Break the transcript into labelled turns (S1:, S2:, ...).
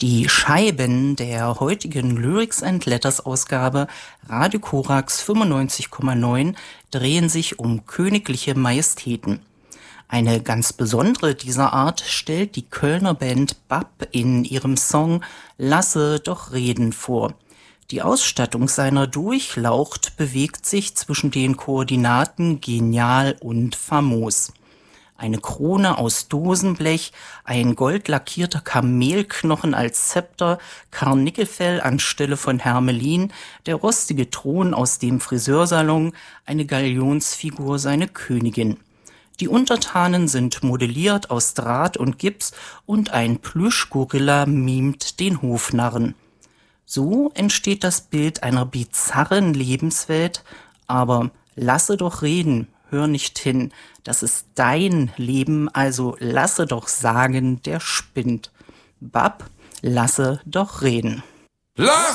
S1: Die Scheiben der heutigen Lyrics and Letters Ausgabe Radio Korax 95,9 drehen sich um königliche Majestäten. Eine ganz besondere dieser Art stellt die Kölner Band BAP in ihrem Song Lasse doch reden vor. Die Ausstattung seiner Durchlaucht bewegt sich zwischen den Koordinaten genial und famos. Eine Krone aus Dosenblech, ein goldlackierter Kamelknochen als Zepter, Karnickelfell anstelle von Hermelin, der rostige Thron aus dem Friseursalon, eine Galionsfigur seine Königin. Die Untertanen sind modelliert aus Draht und Gips und ein Plüschgorilla mimt den Hofnarren. So entsteht das Bild einer bizarren Lebenswelt, aber lasse doch reden, hör nicht hin, das ist dein Leben, also lasse doch sagen, der spinnt. BAP, lasse doch reden.